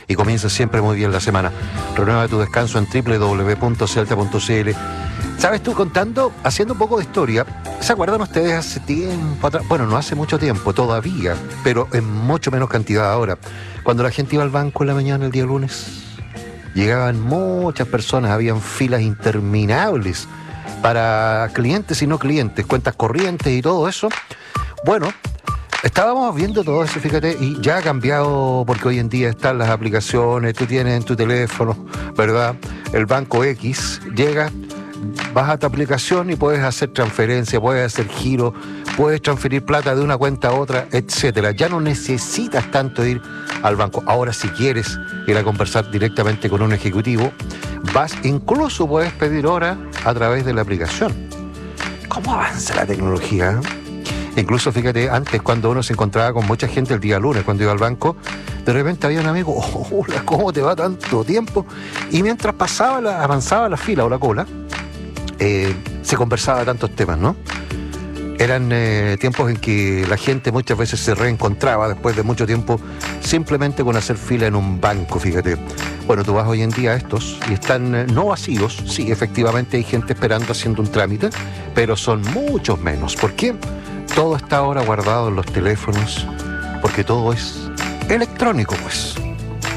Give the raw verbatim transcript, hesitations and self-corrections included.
y comienza siempre muy bien la semana. Renueva tu descanso en doble u doble u doble u punto celta punto c l. ¿Sabes tú? Contando, haciendo un poco de historia, ¿se acuerdan ustedes hace tiempo atrás? Bueno, no hace mucho tiempo todavía, pero en mucho menos cantidad ahora. Cuando la gente iba al banco en la mañana el día lunes, llegaban muchas personas, habían filas interminables para clientes y no clientes, cuentas corrientes y todo eso. Bueno, estábamos viendo todo eso, fíjate, y ya ha cambiado porque hoy en día están las aplicaciones, tú tienes en tu teléfono, ¿verdad? El banco X, llega, vas a tu aplicación y puedes hacer transferencia, puedes hacer giro, puedes transferir plata de una cuenta a otra, etcétera. Ya no necesitas tanto ir al banco. Ahora, si quieres ir a conversar directamente con un ejecutivo, vas, incluso puedes pedir hora a través de la aplicación. ¿Cómo avanza la tecnología? Incluso, fíjate, antes cuando uno se encontraba con mucha gente el día lunes, cuando iba al banco, de repente había un amigo, oh, hola, ¿cómo te va tanto tiempo? Y mientras pasaba la, avanzaba la fila o la cola, eh, se conversaba tantos temas, ¿no? Eran eh, tiempos en que la gente muchas veces se reencontraba después de mucho tiempo simplemente con hacer fila en un banco, fíjate. Bueno, tú vas hoy en día a estos y están eh, no vacíos, sí, efectivamente hay gente esperando haciendo un trámite, pero son muchos menos. ¿Por qué? Todo está ahora guardado en los teléfonos, porque todo es electrónico, pues.